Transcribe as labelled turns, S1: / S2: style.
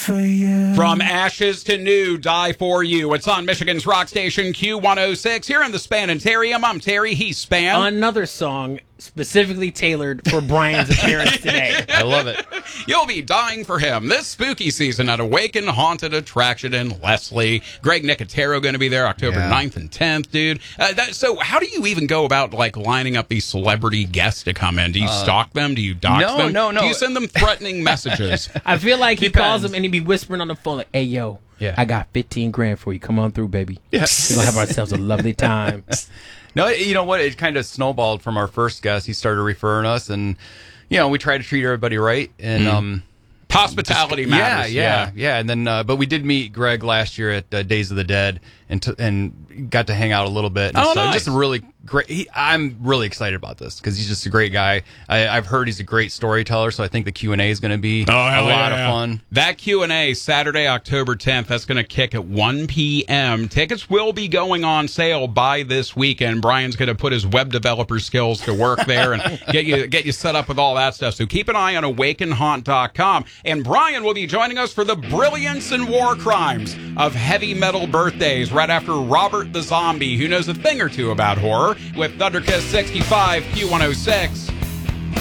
S1: for you.
S2: From ashes to new, Die For You. It's on Michigan's rock station Q106. Here in the Spanitarium, I'm Terry, he's Span.
S3: Another song specifically tailored for Brian's appearance today.
S4: I love it.
S2: You'll be dying for him this spooky season at Awaken Haunted Attraction in Leslie. Greg Nicotero going to be there October 9th and 10th, dude. So how do you even go about, like, lining up these celebrity guests to come in? Do you stalk them? Do you dox them?
S4: No.
S2: Do you send them threatening messages?
S3: I feel like he
S4: Depends.
S3: calls him and he be whispering on the phone like, "Hey, yo, I got 15 grand for you. Come on through, baby.
S4: Yes.
S3: We're going to have ourselves a lovely time."
S4: No, you know what? It kind of snowballed from our first guest. He started referring us, and we try to treat everybody right. And
S2: Hospitality matters.
S4: Yeah. And then, but we did meet Greg last year at Days of the Dead, and got to hang out a little bit. And
S2: nice.
S4: Just a really great. I'm really excited about this because he's just a great guy. I've heard he's a great storyteller, so I think the Q&A is going to be a lot of fun.
S2: That Q&A Saturday, October 10th. That's going to kick at 1 p.m. Tickets will be going on sale by this weekend. Brian's going to put his web developer skills to work there and get you set up with all that stuff. So keep an eye on awakenhaunt.com. And Brian will be joining us for the brilliance and war crimes of heavy metal birthdays right after Robert the Zombie, who knows a thing or two about horror, with Thunderkiss 65 Q106.